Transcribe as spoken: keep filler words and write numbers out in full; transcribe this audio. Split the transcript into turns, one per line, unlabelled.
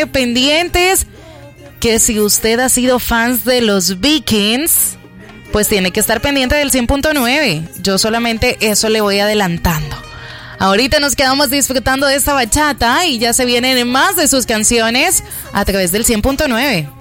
estar pendientes que si usted ha sido fans de los Vikings, pues tiene que estar pendiente del cien punto nueve. Yo solamente eso le voy adelantando. Ahorita nos quedamos disfrutando de esta bachata y ya se vienen más de sus canciones a través del cien punto nueve.